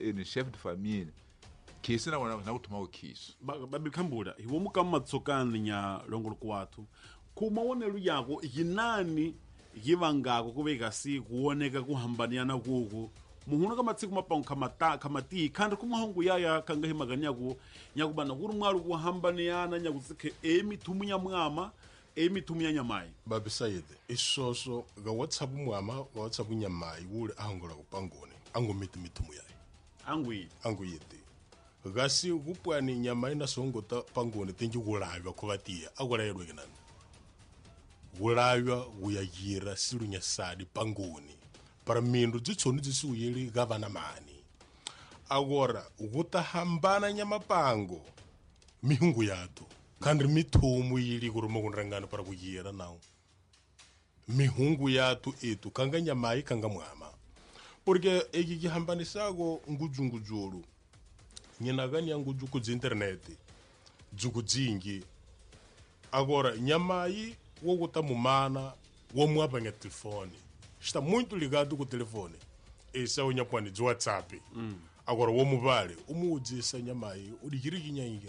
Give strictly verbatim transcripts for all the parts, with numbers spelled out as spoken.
ni chef de famille kisi na wana na kutuma ukhiso babikhambula iwo mukama tsokani nya longolo kwathu kumaonelo yako yinani yivangako kuveka si kuoneka kuhambaniana kuku muhuna kama tsiku mapangu kamata kamati kandi kumahongo yaya kanga himagani yako nyakubana kuri mwalu kuhambaniana nyakutsikhe emithumu nya mwama emithumu ya nyamai babisayide isoso ga whatsapp mwama ga whatsapp nyamai wule ahongola kupangoni ango miti mithumu yayi angwi ango yete gasi kupwani nyamai na songota pangoni tenji kulavya kuvatia akulayelwe kinani kulavya kuyayira silu nyasadi pangoni para mindu dzitsoni dzisiuyeli gavana mani agora ukutahambana nyamapango mihungu yatu kandi mithumu yili kuruma kunrangana para kuyira nawo mihungu yatu etu kanga nyamai kanga mwama porque eki kihambanisako ngujungujulu nyinagani ya nguju kudzi internet dzuku dzingi agora nyamai wokuta mumana womwapanya telefone está muito ligado com o telefone esse é o nyapwani de WhatsApp mm. Agora o mobile o mudzisa nyamai o digiriginya inga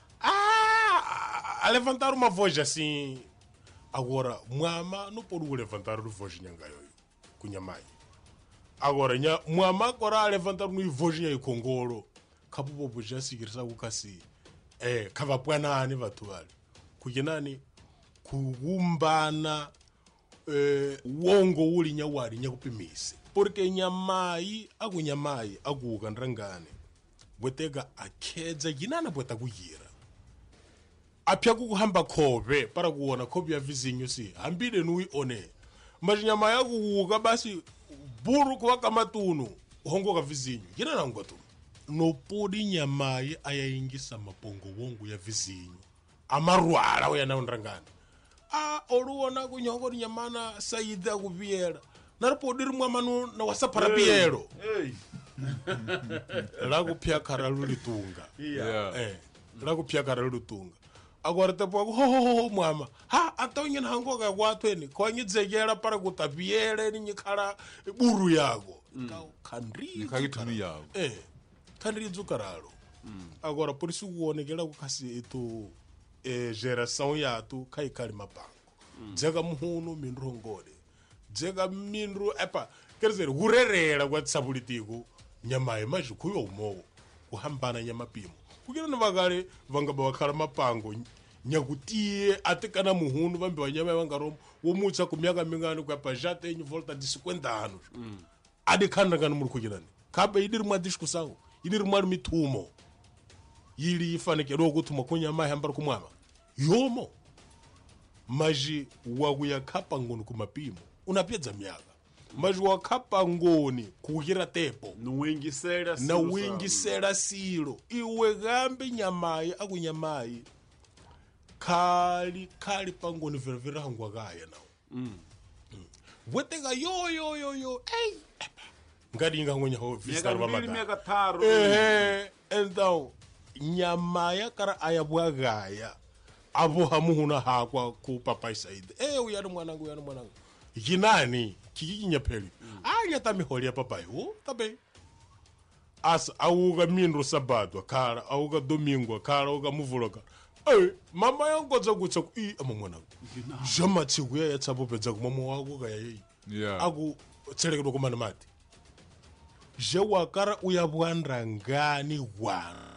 ah a levantar uma voz assim agora mwama não pode levantar uma voz nyanga yoyo kunyamai agora nya mwama agora a levantar uma voz nya ikongolo kapupo buja sikirisa kukasi eh kavapwana ani vatu vale kujenani kugumbana eh wongo uli nyawari nyakupimise porque nyamai aku nyamai akuka ndrangane bwetega akhedza ginana bweta kuyira apya kuhamba khove para kuona khobi ya vizinyo si hambile nui one mas nyamai akuka basi buru kwa kamatunu hongo ka vizinyo ginana ngwatu no podi nyamai ayaingisa mapongo wongo ya vizinyo amarwala uyana ndrangane ah oluona kunyongo nyamana saida kuviera naripodiri mwamanu na wasapara piero hey lagu pia karalu litunga yeah eh lagu pia karalu litunga agora tepo ho ho ho mwama ha antonyo hango ga kwatweni kwanyizegera para kutapiere ni nyikara buru yako ka kandri nikagitumi yako eh kandri zukaralo agora por isso kuonekela kukasi eto eh geração yatu kai kali mapango dzega muhunu mindrongode dzega mindru epa quer dizer gurerera kwa tsapolitiko nyamaye majikuyo umo kuhambana nyamapimo kukira navagale vangaba wakhala mapango nyakutie atekana muhunu vambe wanyama vangaromo womutsa kumyaka mingani kwa pajate enyi volta de cinquenta anos mm. ade khanda kana muri kukirani kabe idiri mwa diskusao idiri mwa mithumo yili ifanekero kuthuma kunyama hambara kumwama yomo maji wakuya khapa ngoni kumapimo unapedza myaka maji wakhapa ngoni kukira tepo nuwingisela na wingisela silo iwe gambe nyamayi akunyamayi khali khali pangoni verevera hangwa kaya nawo mm. mm. weteka yo yo yo yo ey ngadi inga ngonya ho vistar va mata eh então nyamaya kara ayabwa gaya abo hamuhuna hakwa ku papai said eh uyana mwanangu uyana mwanangu yinani kikinyapeli mm. anya tamiholi ya papai o tabe as auga mindro sabato kara auga domingo kara auga muvuloka eh mama yangu za kutsa ku i amamwanangu jama tsiku ya tsabo pedza ku mama wako kaya yi yeah aku tselekero komana mati je wakara uyabwandra ngani wa